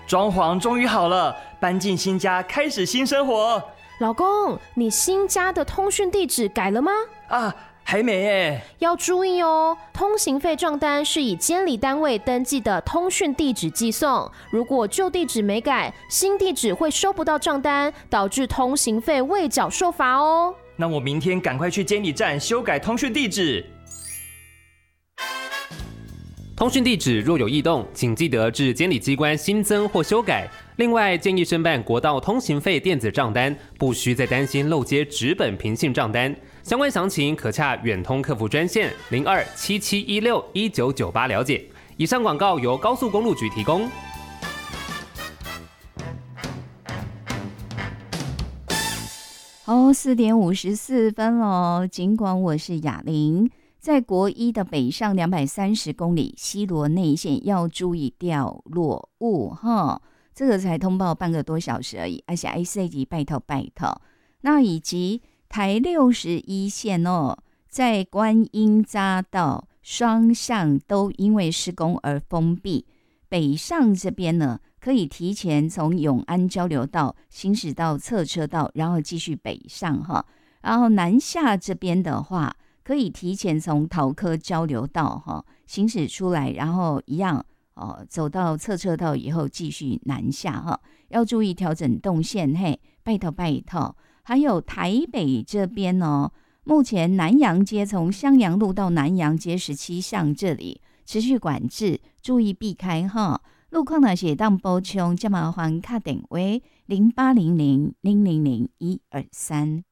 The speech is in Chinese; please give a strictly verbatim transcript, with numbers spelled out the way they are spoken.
装潢终于好了，搬进新家，开始新生活。 老公，你新家的通讯地址改了吗？ 啊，还没耶。 要注意哦，通行费账单是以监理单位登记的通讯地址寄送，如果旧地址没改，新地址会收不到账单，导致通行费未缴受罚哦。 那我明天赶快去监理站修改通讯地址。 通讯地址若有异动，请记得至监理机关新增或修改。另外，建议申办国道通行费电子账单，不需再担心漏接纸本平信账单。相关详情可洽远通客服专线零二七七一六一九九八了解。以上广告由高速公路局提供。 好，四点五十四分喽。尽管我是雅玲。在国一的北上两百三十公里西螺内线要注意掉落物哈，这个才通报半个多小时而已，而且 I C 级拜托拜托。那以及台六十一线哦，在观音匝道双向都因为施工而封闭，北上这边呢可以提前从永安交流道行驶到侧车道，然后继续北上哈。然后南下这边的话，可以提前从桃科交流道哈行驶出来，然后一样哦走到侧车道以后继续南下哈，要注意调整动线嘿，拜托拜托。还有台北这边哦，目前南阳街从襄阳路到南阳街十七巷这里持续管制，注意避开哈。路况呢写当补充，就麻烦打电话零八零零零零零一二三。